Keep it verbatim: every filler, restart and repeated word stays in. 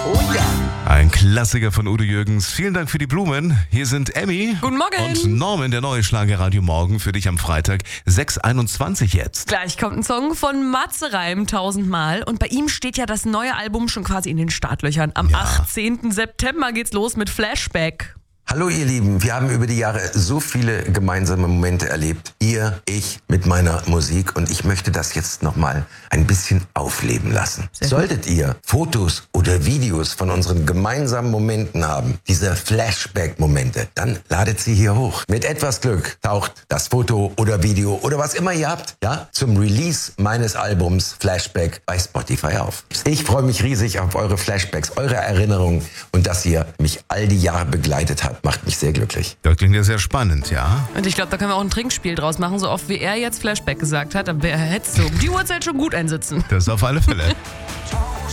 Oh ja. Ein Klassiker von Udo Jürgens. Vielen Dank für die Blumen. Hier sind Emmy Guten Morgen. und Norman, der neue Schlagerradio Morgen für dich am Freitag, sechs Uhr einundzwanzig jetzt. Gleich kommt ein Song von Matze Reim, tausendmal. Und bei ihm steht ja das neue Album schon quasi in den Startlöchern. Am Ja. achtzehnten September geht's los mit Flashback. Hallo ihr Lieben, wir haben über die Jahre so viele gemeinsame Momente erlebt. Ihr, ich mit meiner Musik und ich möchte das jetzt nochmal ein bisschen aufleben lassen. Solltet ihr Fotos oder Videos von unseren gemeinsamen Momenten haben, diese Flashback-Momente, dann ladet sie hier hoch. Mit etwas Glück taucht das Foto oder Video oder was immer ihr habt, ja, zum Release meines Albums Flashback bei Spotify auf. Ich freue mich riesig auf eure Flashbacks, eure Erinnerungen und dass ihr mich all die Jahre begleitet habt. Macht mich sehr glücklich. Das klingt ja sehr spannend, ja? Und ich glaube, da können wir auch ein Trinkspiel draus machen. So oft wie er jetzt Flashback gesagt hat, dann hättest du um die Uhrzeit schon gut einsitzen. Das auf alle Fälle.